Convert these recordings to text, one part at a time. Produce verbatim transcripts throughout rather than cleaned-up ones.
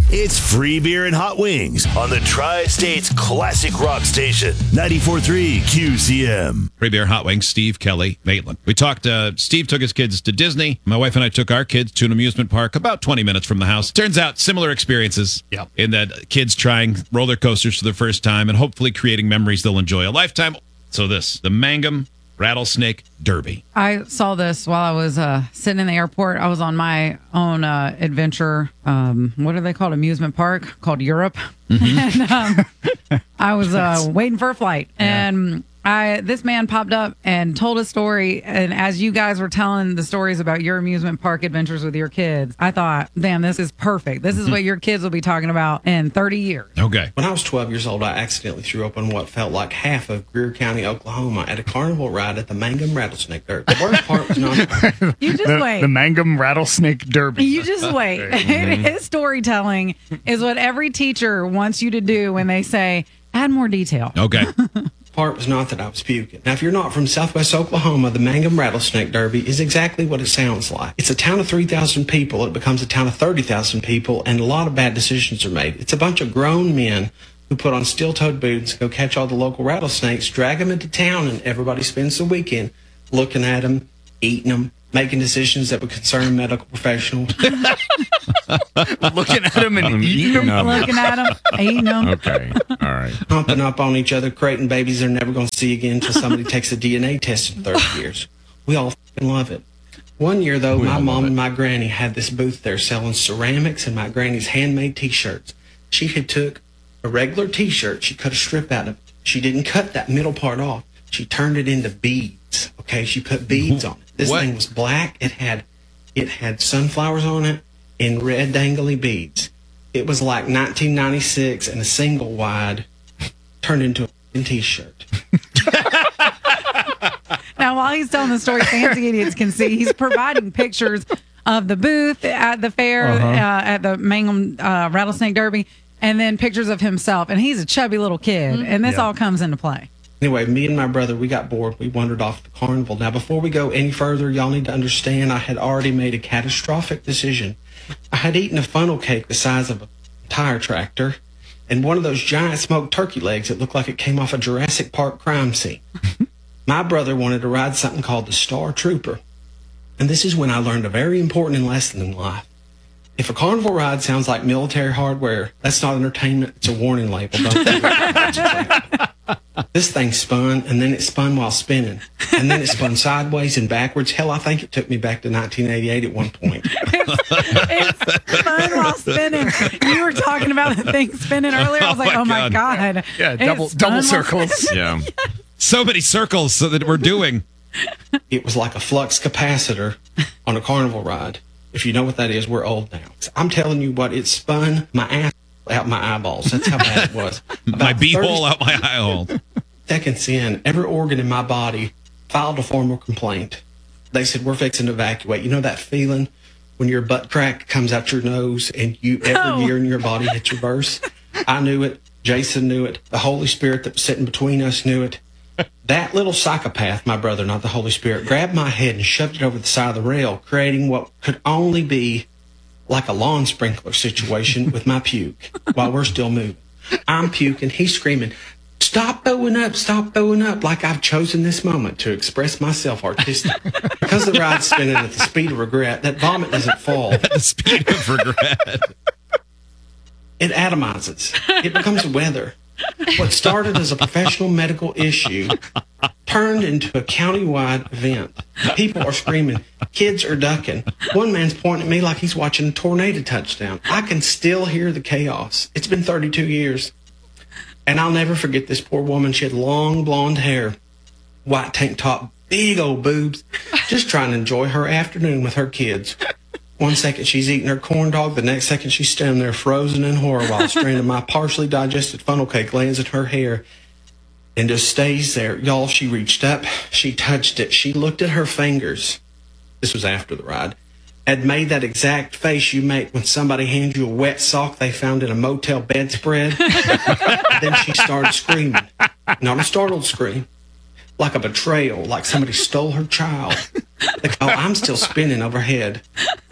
It's free beer and hot wings on the Tri-State's classic rock station, ninety-four point three Q C M. Free beer, hot wings, Steve, Kelly, Maitland. We talked, uh, Steve took his kids to Disney. My wife and I took our kids to an amusement park about twenty minutes from the house. Turns out similar experiences Yep. in that kids trying roller coasters for the first time and hopefully creating memories they'll enjoy a lifetime. So this, the Mangum Rattlesnake Derby. I saw this while I was uh, sitting in the airport. I was on my own uh, adventure. Um, what are they called? Amusement park called Europe. Mm-hmm. and um, I was uh, waiting for a flight, yeah. and I this man popped up and told a story. And as you guys were telling the stories about your amusement park adventures with your kids, I thought, damn, this is perfect. This is what your kids will be talking about in thirty years. Okay. When I was twelve years old, I accidentally threw open what felt like half of Greer County, Oklahoma at a carnival ride at the Mangum Rattlesnake Derby. The worst part was not... You just the, wait. The Mangum Rattlesnake Derby. You just wait. Mm-hmm. His storytelling is what every teacher wants you to do when they say, add more detail. Okay. Part was not that I was puking. Now, if you're not from Southwest Oklahoma, the Mangum Rattlesnake Derby is exactly what it sounds like. It's a town of three thousand people. It becomes a town of thirty thousand people, and a lot of bad decisions are made. It's a bunch of grown men who put on steel-toed boots, go catch all the local rattlesnakes, drag them into town, and everybody spends the weekend looking at them, eating them, making decisions that would concern medical professionals. Looking at them and eating them. Looking at them, eating them. Okay, all right. Humping up on each other, creating babies they're never going to see again until somebody takes a D N A test in thirty years. We all f***ing love it. One year, though, We my all love mom it. and my granny had this booth there selling ceramics and my granny's handmade T-shirts. She had took a regular T-shirt, she cut a strip out of it. She didn't cut that middle part off. She turned it into beads. Okay, she put beads on it. This What? thing was black. It had it had sunflowers on it and red dangly beads. It was like nineteen ninety-six and a single wide turned into a f***ing T-shirt. Now, while he's telling the story, Fancy Idiots can see he's providing pictures of the booth at the fair, Uh-huh. uh, at the Mangum uh, Rattlesnake Derby, and then pictures of himself. And he's a chubby little kid, and this Yeah. all comes into play. Anyway, me and my brother, we got bored. We wandered off the carnival. Now, before we go any further, y'all need to understand I had already made a catastrophic decision. I had eaten a funnel cake the size of a tire tractor and one of those giant smoked turkey legs that looked like it came off a Jurassic Park crime scene. My brother wanted to ride something called the Star Trooper. And this is when I learned a very important lesson in life. If a carnival ride sounds like military hardware, that's not entertainment, it's a warning label. Don't do it. This thing spun, and then it spun while spinning. And then it spun sideways and backwards. Hell, I think it took me back to nineteen eighty-eight at one point. It's fun while spinning. You were talking about the thing spinning earlier. I was like, Oh, oh, my my God. God. Yeah, It's double fun double while circles. Yeah. So many circles so that we're doing. It was like a flux capacitor on a carnival ride. If you know what that is, we're old now. I'm telling you what, it spun my ass out my eyeballs. That's how bad it was. My About beehole out my eye hole. seconds in, every organ in my body filed a formal complaint. They said, we're fixing to evacuate. You know that feeling when your butt crack comes out your nose and you every Oh. gear in your body hits reverse? I knew it. Jason knew it. The Holy Spirit that was sitting between us knew it. That little psychopath, my brother, not the Holy Spirit, grabbed my head and shoved it over the side of the rail, creating what could only be like a lawn sprinkler situation with my puke while we're still moving. I'm puking. He's screaming, stop throwing up, stop throwing up, like I've chosen this moment to express myself artistically. Because the ride's spinning at the speed of regret, that vomit doesn't fall. The speed of regret. It atomizes. It becomes weather. What started as a professional medical issue turned into a county-wide event. People are screaming. Kids are ducking. One man's pointing at me like he's watching a tornado touchdown. I can still hear the chaos. It's been thirty-two years. And I'll never forget this poor woman. She had long blonde hair, white tank top, big old boobs, just trying to enjoy her afternoon with her kids. One second she's eating her corn dog, the next second she's standing there frozen in horror while a strand of my partially digested funnel cake lands in her hair and just stays there. Y'all, she reached up, she touched it, she looked at her fingers. This was after the ride. Had made that exact face you make when somebody hands you a wet sock they found in a motel bedspread. Then she started screaming. Not a startled scream. Like a betrayal, like somebody stole her child. Like, oh, I'm still spinning overhead.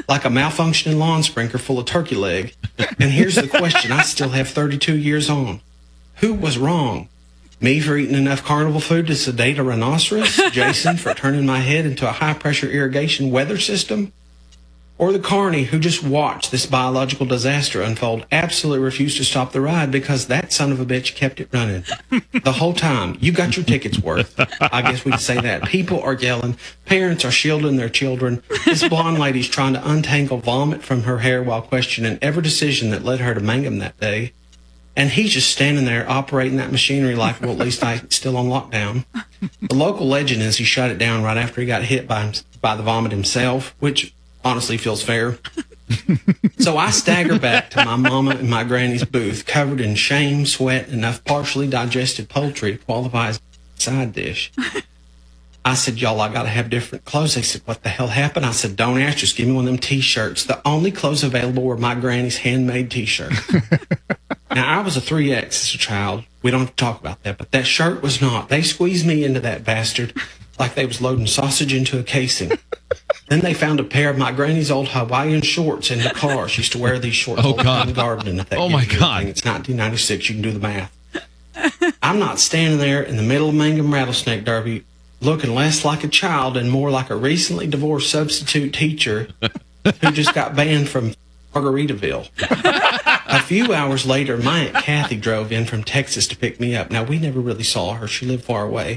like a malfunctioning lawn sprinkler full of turkey leg. And here's the question I still have thirty-two years on. Who was wrong? Me for eating enough carnival food to sedate a rhinoceros? Jason for turning my head into a high-pressure irrigation weather system? Or the carny who just watched this biological disaster unfold absolutely refused to stop the ride because that son of a bitch kept it running the whole time? You got your tickets worth. I guess we can say that. People are yelling. Parents are shielding their children. This blonde lady's trying to untangle vomit from her hair while questioning every decision that led her to Mangum that day. And he's just standing there operating that machinery like, well, at least I'm still on lockdown. The local legend is he shut it down right after he got hit by, by the vomit himself, which honestly feels fair. So I stagger back to my mama and my granny's booth, covered in shame, sweat, and enough partially digested poultry to qualify as a side dish. I said, y'all, I got to have different clothes. They said, what the hell happened? I said, don't ask, just give me one of them T-shirts. The only clothes available were my granny's handmade T-shirts. Now, I was a three X as a child. We don't have to talk about that, but that shirt was not. They squeezed me into that bastard like they was loading sausage into a casing. Then they found a pair of my granny's old Hawaiian shorts in the car. She used to wear these shorts Oh, all the time God. gardening. If that Oh, gives my you God. anything. It's nineteen ninety-six. You can do the math. I'm not standing there in the middle of Mangum Rattlesnake Derby looking less like a child and more like a recently divorced substitute teacher who just got banned from Margaritaville. A few hours later, my Aunt Kathy drove in from Texas to pick me up. Now, we never really saw her. She lived far away.